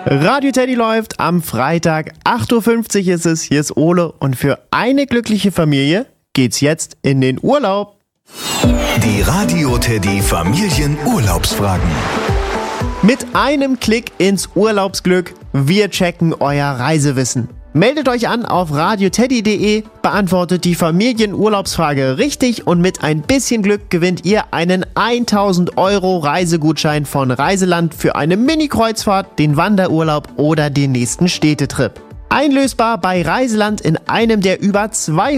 Radio Teddy läuft am Freitag, 8.50 Uhr ist es, hier ist Ole und für eine glückliche Familie geht's jetzt in den Urlaub. Die Radio Teddy Familienurlaubsfragen. Mit einem Klick ins Urlaubsglück, wir checken euer Reisewissen. Meldet euch an auf radioteddy.de, beantwortet die Familienurlaubsfrage richtig und mit ein bisschen Glück gewinnt ihr einen 1000 € Reisegutschein von Reiseland für eine Mini-Kreuzfahrt, den Wanderurlaub oder den nächsten Städtetrip. Einlösbar bei Reiseland in einem der über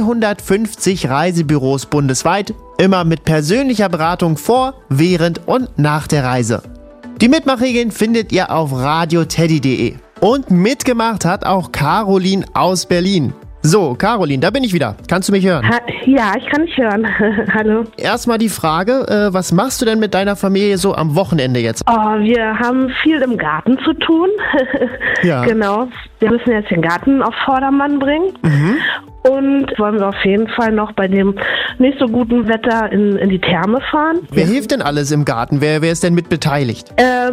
250 Reisebüros bundesweit, immer mit persönlicher Beratung vor, während und nach der Reise. Die Mitmachregeln findet ihr auf radioteddy.de. Und mitgemacht hat auch Caroline aus Berlin. So, Caroline, da bin ich wieder. Kannst du mich hören? Ja, ich kann dich hören. Hallo. Erstmal die Frage, was machst du denn mit deiner Familie so am Wochenende jetzt? Oh, wir haben viel im Garten zu tun. Ja. Genau. Wir müssen jetzt den Garten auf Vordermann bringen. Mhm. Und wollen wir auf jeden Fall noch bei dem nicht so guten Wetter in die Therme fahren. Wer hilft denn alles im Garten? Wer ist denn mit beteiligt?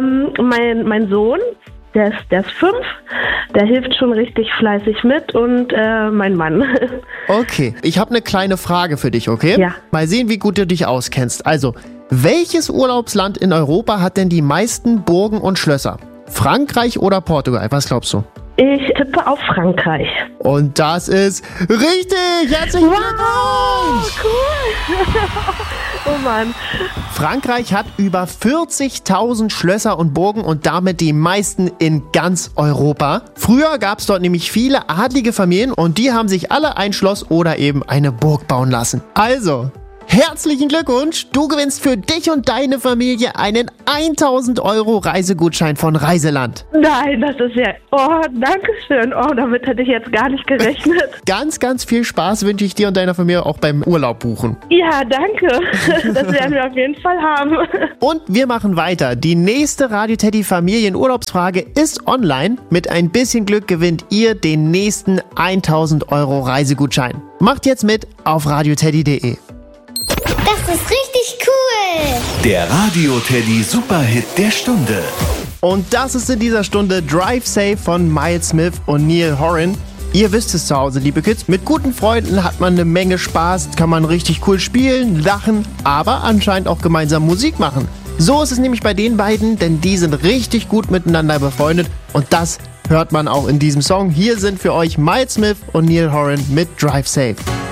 Mein Sohn. Der ist 5, der hilft schon richtig fleißig mit und mein Mann. Okay, ich habe eine kleine Frage für dich, okay? Ja. Mal sehen, wie gut du dich auskennst. Also, welches Urlaubsland in Europa hat denn die meisten Burgen und Schlösser? Frankreich oder Portugal? Was glaubst du? Ich tippe auf Frankreich. Und das ist richtig! Herzlichen Glückwunsch! Cool! Oh Mann. Frankreich hat über 40.000 Schlösser und Burgen und damit die meisten in ganz Europa. Früher gab es dort nämlich viele adlige Familien und die haben sich alle ein Schloss oder eben eine Burg bauen lassen. Also, herzlichen Glückwunsch! Du gewinnst für dich und deine Familie einen 1000 € Reisegutschein von Reiseland. Nein, das ist ja... Oh, danke schön. Oh, damit hätte ich jetzt gar nicht gerechnet. Ganz, ganz viel Spaß wünsche ich dir und deiner Familie auch beim Urlaub buchen. Ja, danke. Das werden wir auf jeden Fall haben. Und wir machen weiter. Die nächste Radio Teddy Familienurlaubsfrage ist online. Mit ein bisschen Glück gewinnt ihr den nächsten 1000 € Reisegutschein. Macht jetzt mit auf radioteddy.de. Das ist richtig cool! Der Radio Teddy Superhit der Stunde. Und das ist in dieser Stunde Drive Safe von Miles Smith und Niall Horan. Ihr wisst es zu Hause, liebe Kids, mit guten Freunden hat man eine Menge Spaß, kann man richtig cool spielen, lachen, aber anscheinend auch gemeinsam Musik machen. So ist es nämlich bei den beiden, denn die sind richtig gut miteinander befreundet und das hört man auch in diesem Song. Hier sind für euch Miles Smith und Niall Horan mit Drive Safe.